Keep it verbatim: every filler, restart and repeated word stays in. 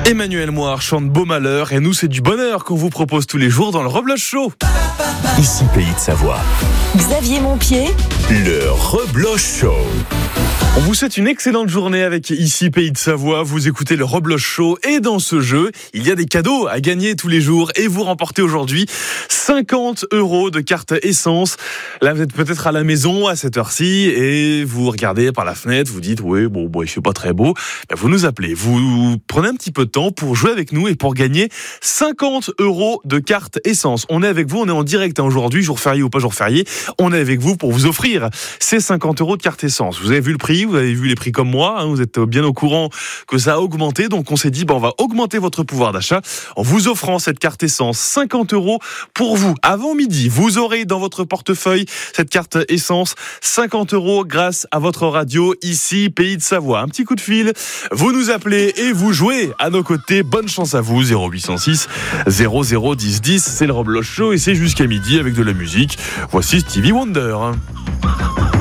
Emmanuel Moir chante Beau Malheur et nous c'est du bonheur qu'on vous propose tous les jours dans le Reblochon Show. Ici Pays de Savoie. Xavier Montpied. Le Reblochon Show. On vous souhaite une excellente journée avec Ici Pays de Savoie. Vous écoutez le Reblochon Show et dans ce jeu, il y a des cadeaux à gagner tous les jours et vous remportez aujourd'hui cinquante euros de carte essence. Là, vous êtes peut-être à la maison à cette heure-ci et vous regardez par la fenêtre, vous dites oui, bon, bon, il fait pas très beau. Ben, vous nous appelez, vous prenez un petit peu de temps pour jouer avec nous et pour gagner cinquante euros de carte essence. On est avec vous, on est en direct hein, aujourd'hui, jour férié ou pas jour férié. On est avec vous pour vous offrir ces cinquante euros de carte essence. Vous avez vu le prix, vous avez vu les prix comme moi, hein, vous êtes bien au courant que ça a augmenté, donc on s'est dit ben, on va augmenter votre pouvoir d'achat en vous offrant cette carte essence, cinquante euros pour vous. Avant midi, vous aurez dans votre portefeuille cette carte essence, cinquante euros grâce à votre radio ici Pays de Savoie. Un petit coup de fil, vous nous appelez et vous jouez à nos côtés. Bonne chance à vous, zéro huit cent six zéro zéro dix dix, c'est le Reblochon Show et c'est jusqu'à midi avec de la musique. Voici Stevie Wonder.